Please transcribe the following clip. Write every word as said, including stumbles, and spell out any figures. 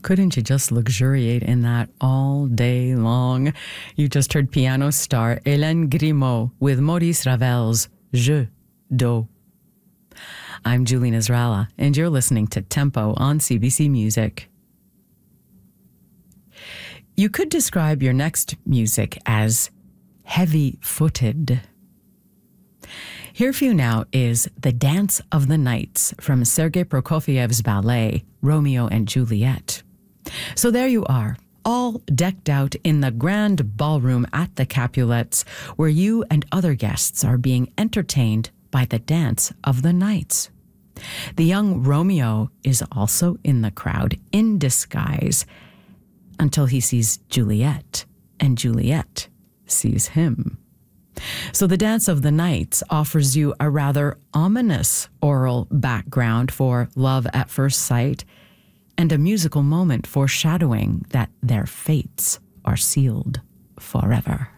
Couldn't you just luxuriate in that all day long? You just heard piano star Hélène Grimaud with Maurice Ravel's Jeu d'eau. I'm Julie Nasrallah, and you're listening to Tempo on C B C Music. You could describe your next music as heavy-footed. Here for you now is The Dance of the Nights from Sergei Prokofiev's ballet, Romeo and Juliet. So there you are, all decked out in the grand ballroom at the Capulets, where you and other guests are being entertained by the Dance of the Nights. The young Romeo is also in the crowd, in disguise, until he sees Juliet, and Juliet sees him. So the Dance of the Nights offers you a rather ominous oral background for love at first sight, and a musical moment foreshadowing that their fates are sealed forever.